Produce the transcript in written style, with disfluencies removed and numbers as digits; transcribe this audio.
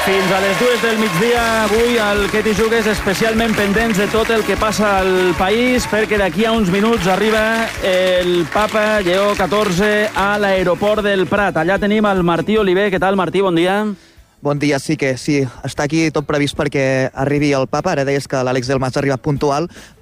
Fins a les 2 del migdia, avui al Que t'hi jugues, especialment pendents de tot el que passa al país, perquè d'aquí a uns minuts arriba el papa Lleó XIV a l'aeroport del Prat. Allà tenim el Martí Oliver. Què tal, Martí? Bon dia. Bon dia, sí, està aquí tot previst perquè arribi el papa. Ara deies que l'Àlex Delmas ha arribat puntual.